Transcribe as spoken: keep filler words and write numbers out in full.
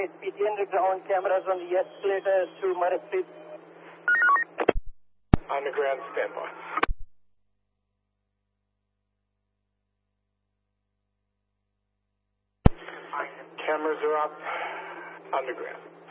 eight P T underground cameras on the escalator to Murray Street. Underground, standby. Cameras are up. Underground.